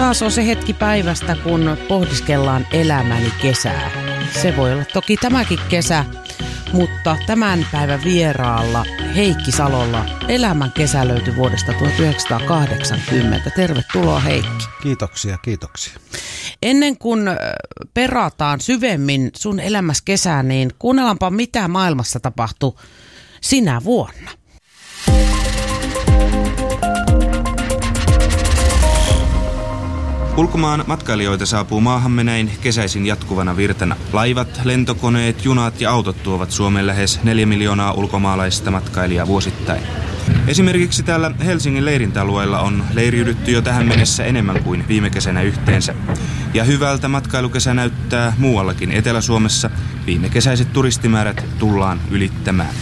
Taas on se hetki päivästä, kun pohdiskellaan elämäni kesää. Se voi olla toki tämäkin kesä, mutta tämän päivän vieraalla Heikki Salolla elämän kesä löytyi vuodesta 1980. Tervetuloa Heikki. Kiitoksia, kiitoksia. Ennen kuin perataan syvemmin sun elämässä kesää, niin kuunnellaanpa mitä maailmassa tapahtui sinä vuonna. Ulkomaan matkailijoita saapuu maahamme näin kesäisin jatkuvana virtana. Laivat, lentokoneet, junat ja autot tuovat Suomeen lähes 4 miljoonaa ulkomaalaista matkailijaa vuosittain. Esimerkiksi täällä Helsingin leirintäalueella on leiriydytty jo tähän mennessä enemmän kuin viime kesänä yhteensä. Ja hyvältä matkailukesä näyttää muuallakin Etelä-Suomessa. Viime kesäiset turistimäärät tullaan ylittämään.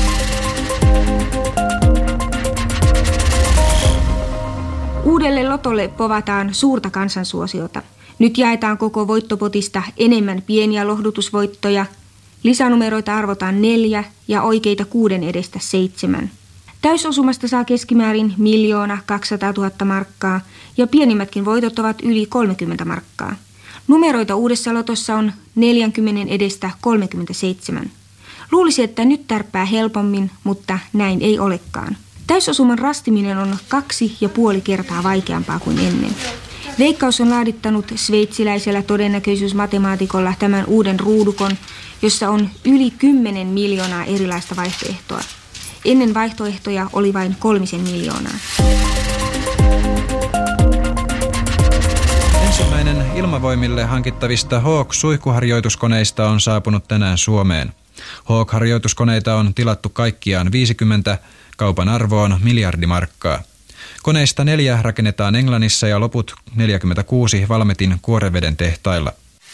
Uudelle lotolle povataan suurta kansansuosiota. Nyt jaetaan koko voittopotista enemmän pieniä lohdutusvoittoja. Lisänumeroita arvotaan 4 ja oikeita 6 edestä 7. Täysosumasta saa keskimäärin 1 200 000 markkaa ja pienimmätkin voitot ovat yli 30 markkaa. Numeroita uudessa lotossa on 40 edestä 37. Luulisi, että nyt tärppää helpommin, mutta näin ei olekaan. Täysosuman rastiminen on 2,5 kertaa vaikeampaa kuin ennen. Veikkaus on laadittanut sveitsiläisellä todennäköisyysmatemaatikolla tämän uuden ruudukon, jossa on yli 10 miljoonaa erilaista vaihtoehtoa. Ennen vaihtoehtoja oli vain 3 miljoonaa. Ensimmäinen ilmavoimille hankittavista Hawk-suihkuharjoituskoneista on saapunut tänään Suomeen. Hawk-harjoituskoneita on tilattu kaikkiaan 50, kaupan arvo on 1 miljardi markkaa. Koneista 4 rakennetaan Englannissa ja loput 46 Valmetin Kuoreveden tehtailla.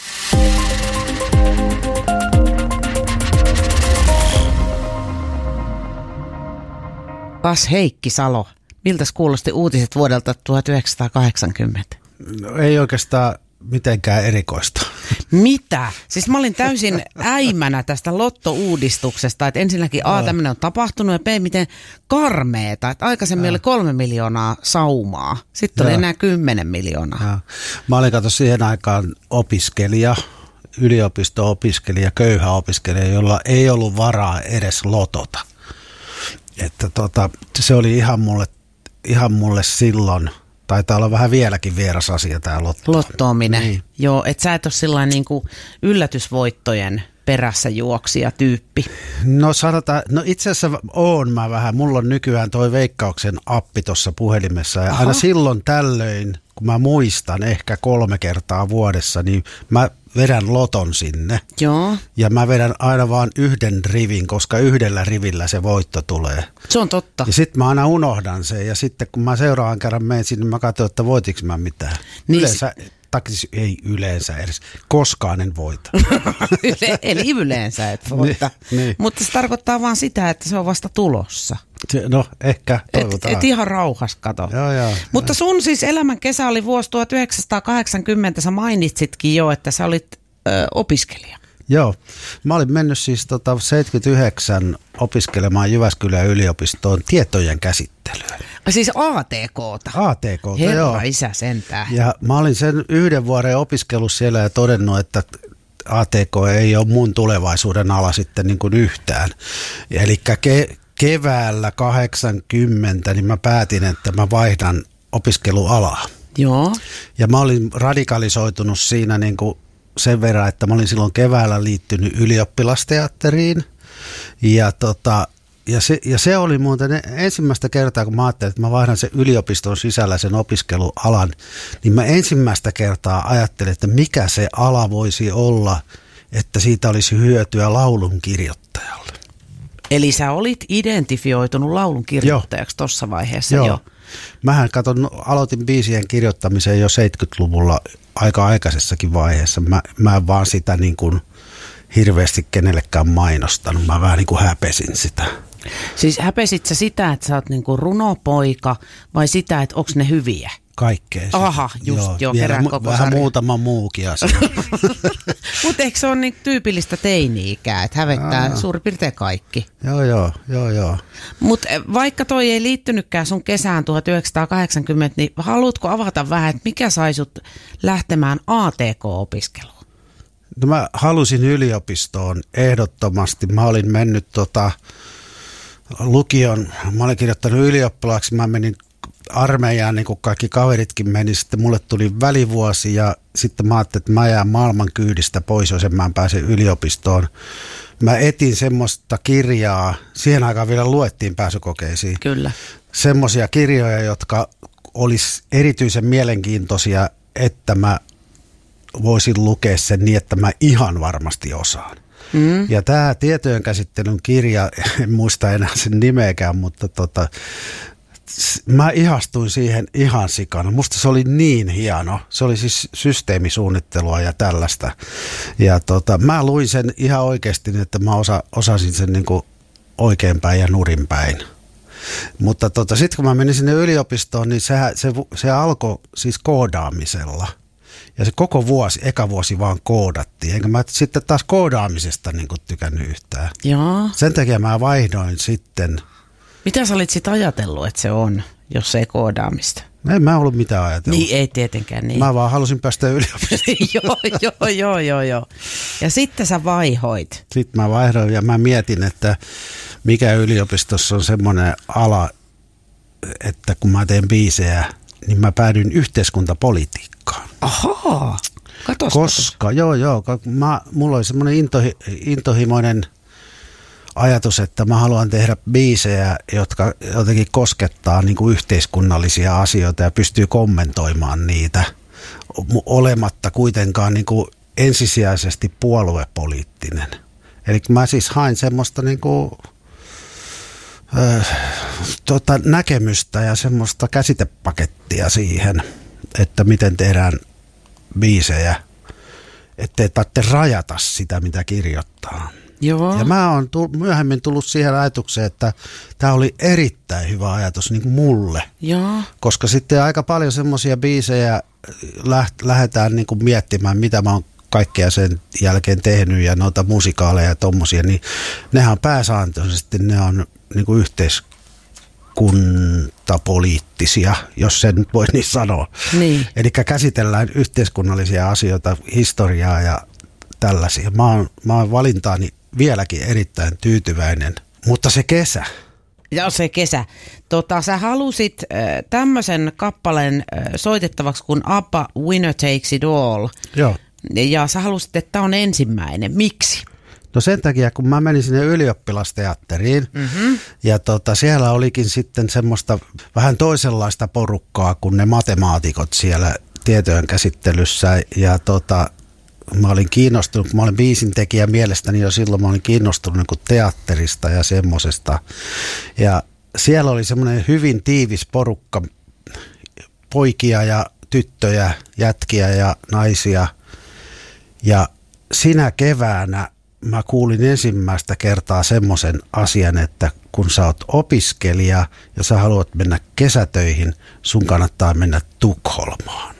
Kas Heikki Salo, miltäs kuulosti uutiset vuodelta 1980? No, ei oikeastaan mitenkään erikoista. Mitä? Siis mä olin täysin äimänä tästä lottouudistuksesta, että ensinnäkin tämmöinen on tapahtunut ja B, miten karmeeta, että aikaisemmin oli 3 miljoonaa saumaa, sitten oli enää 10 miljoonaa. Mä olin kato siihen aikaan opiskelija, yliopisto-opiskelija, köyhä opiskelija, jolla ei ollut varaa edes lotota. Että se oli ihan mulle silloin. Taitaa olla vähän vieläkin vieras asia tämä lottoaminen. Niin. Joo, et sä et ole sillain niinku yllätysvoittojen perässä juoksija tyyppi. No sanotaan, itse asiassa oon mä vähän. Mulla on nykyään toi Veikkauksen appi tuossa puhelimessa ja aina silloin tällöin, kun mä muistan ehkä 3 kertaa vuodessa, niin mä vedän loton sinne. Joo. Ja mä vedän aina vaan 1 rivin, koska 1 rivillä se voitto tulee. Se on totta. Ja sitten mä aina unohdan sen ja sitten kun mä seuraavan kerran menen sinne, mä katson, että voitiks mä mitään. Niin. Ei yleensä edes. Koskaan en voita. Eli yleensä et voita. Niin. Mutta se tarkoittaa vaan sitä, että se on vasta tulossa. No ehkä toivotaan. Et ihan rauhas kato. Joo. Mutta sun siis elämän kesä oli vuosi 1980. Sä mainitsitkin jo, että sä olit opiskelija. Joo. Mä olin mennyt siis 79 opiskelemaan Jyväskylän yliopistoon tietojen käsittelyä. Siis ATK:ta. ATK:ta, Herra joo. isä sentään. Ja mä olin sen 1 vuoden opiskellut siellä ja todennut, että ATK ei ole mun tulevaisuuden ala sitten niin kuin yhtään. Eli keväällä 80 niin mä päätin, että mä vaihdan opiskelualaa. Joo. Ja mä olin radikalisoitunut siinä niin kuin sen verran, että mä olin silloin keväällä liittynyt ylioppilasteatteriin. Ja se oli muuten ensimmäistä kertaa, kun mä ajattelin, että mä vaihdan sen yliopiston sisällä sen opiskelualan, niin mä ensimmäistä kertaa ajattelin, että mikä se ala voisi olla, että siitä olisi hyötyä laulunkirjoittajalle. Eli sä olit identifioitunut laulunkirjoittajaksi tuossa vaiheessa jo? Mähän aloitin biisien kirjoittamisen jo 70-luvulla aika aikaisessakin vaiheessa. Mä en vaan sitä niin kuin hirveästi kenellekään mainostanut. Mä vähän niin kuin häpesin sitä. Siis häpesit sä sitä, että sä oot niinku runopoika vai sitä, että onks ne hyviä? Kaikkea. Aha, just joo, kerää koko vähän sarja. muutama muukin asia. Mutta eikö se ole niin tyypillistä teini-ikää, että hävettää suurin piirtein kaikki? Joo. Mutta vaikka toi ei liittynytkään sun kesään 1980, niin haluatko avata vähän, että mikä sai sut lähtemään ATK-opiskeluun? No mä halusin yliopistoon ehdottomasti. Mä olin mennyt lukion, mä olin kirjoittanut ylioppilaaksi, mä menin armeijaan, niin kuin kaikki kaveritkin meni. Sitten mulle tuli välivuosi ja sitten mä ajattelin, että mä jään maailman kyydistä pois, jos en mä pääse yliopistoon. Mä etin semmoista kirjaa, siihen aikaan vielä luettiin pääsykokeisiin. Kyllä. Semmoisia kirjoja, jotka olisi erityisen mielenkiintoisia, että mä voisin lukea sen niin, että mä ihan varmasti osaan. Ja tämä tietojen käsittelyn kirja, en muista enää sen nimeäkään, mutta mä ihastuin siihen ihan sikana. Musta se oli niin hieno. Se oli siis systeemisuunnittelua ja tällaista. Ja mä luin sen ihan oikeasti, että mä osasin sen niin kuin oikeinpäin ja nurinpäin. Mutta sitten kun mä menin sinne yliopistoon, niin se alkoi siis koodaamisella. Ja se koko eka vuosi vaan koodattiin. Enkä mä sitten taas koodaamisesta niin kuin tykännyt yhtään. Joo. Sen takia mä vaihdoin sitten. Mitä sä olit sitten ajatellut, että se on, jos ei koodaamista? En mä ollut mitään ajatellut. Niin, ei tietenkään niin. Mä vaan halusin päästä yliopistoon. Joo. Ja sitten sä vaihoit. Sitten mä vaihdoin ja mä mietin, että mikä yliopistossa on semmoinen ala, että kun mä teen biisejä, niin mä päädyin yhteiskuntapolitiikkaan. Ahaa, katos. Koska, mulla oli semmoinen intohimoinen ajatus, että mä haluan tehdä biisejä, jotka jotenkin koskettaa niin kuin yhteiskunnallisia asioita ja pystyy kommentoimaan niitä olematta kuitenkaan niin kuin ensisijaisesti puoluepoliittinen. Eli mä siis hain semmoista niin kuin, näkemystä ja semmoista käsitepakettia siihen, että miten tehdään biisejä, ettei tarvitse rajata sitä, mitä kirjoittaa. Joo. Ja mä oon myöhemmin tullut siihen ajatukseen, että tämä oli erittäin hyvä ajatus niin kuin mulle. Joo. Koska sitten aika paljon semmoisia biisejä lähdetään niin kuin miettimään, mitä mä oon kaikkea sen jälkeen tehnyt ja noita musikaaleja ja tommosia, niin nehän pääsääntöisesti ne on niin kuin yhteiskuntapoliittisia, jos sen voi niin sanoa. Niin. Eli käsitellään yhteiskunnallisia asioita, historiaa ja tällaisia. Mä oon valintaani vieläkin erittäin tyytyväinen, mutta se kesä. Ja se kesä. Sä halusit tämmöisen kappaleen soitettavaksi kuin ABBA Winner Takes It All. Joo. Ja sä halusit, että tämä on ensimmäinen. Miksi? No sen takia, kun mä menin sinne ylioppilasteatteriin ja siellä olikin sitten semmoista vähän toisenlaista porukkaa kuin ne matemaatikot siellä tietojen käsittelyssä ja mä olin kiinnostunut, kun mä olin biisintekijä mielestäni jo silloin, mä olin kiinnostunut niin kuin teatterista ja semmosesta. Ja siellä oli semmoinen hyvin tiivis porukka, poikia ja tyttöjä, jätkiä ja naisia. Ja sinä keväänä mä kuulin ensimmäistä kertaa semmoisen asian, että kun sä oot opiskelija ja sä haluat mennä kesätöihin, sun kannattaa mennä Tukholmaan.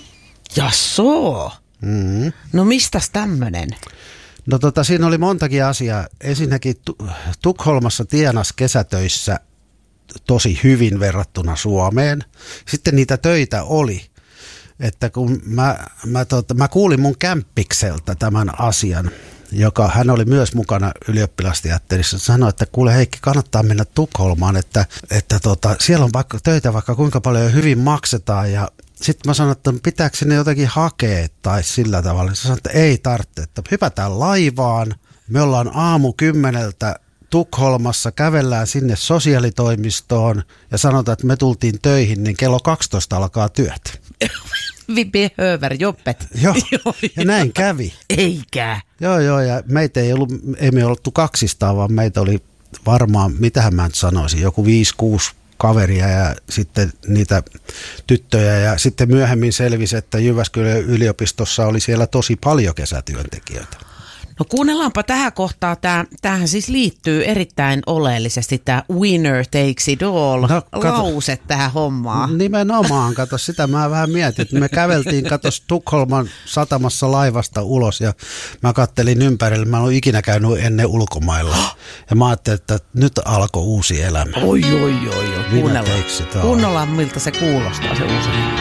Jasoo. No mistäs tämmönen? No siinä oli montakin asiaa. Ensinnäkin Tukholmassa tienas kesätöissä tosi hyvin verrattuna Suomeen. Sitten niitä töitä oli. Että kun mä kuulin mun kämppikseltä tämän asian, hän oli myös mukana ylioppilasteatterissa, sanoi, että kuule Heikki, kannattaa mennä Tukholmaan, että siellä on töitä vaikka kuinka paljon hyvin maksetaan ja sitten mä sanoin, että pitääkö sinne jotakin hakea tai sillä tavalla. Se sanoi, että ei tarvitse, että hypätään laivaan. Me ollaan 10:00 Tukholmassa, kävellään sinne sosiaalitoimistoon ja sanotaan, että me tultiin töihin, niin kello 12 alkaa työt. Vi behöver jobbet. Joo, ja näin kävi. Eikä. Joo, ja meitä ei me oltu kaksistaan, vaan meitä oli varmaan, mitähän mä nyt sanoisin, joku 5-6 kaveria ja sitten niitä tyttöjä ja sitten myöhemmin selvisi, että Jyväskylän yliopistossa oli siellä tosi paljon kesätyöntekijöitä. No kuunnellaanpa tähän kohtaan. Tämähän siis liittyy erittäin oleellisesti tämä winner takes it all lause tähän hommaan. Nimenomaan, kato, sitä mä vähän mietin. Että me käveltiin, kato, Tukholman satamassa laivasta ulos ja mä kattelin ympärille. Mä en ole ikinä käynyt ennen ulkomailla. Ja mä ajattelin, että nyt alkoi uusi elämä. Oi. Kuunnellaan, miltä se kuulostaa se uusi.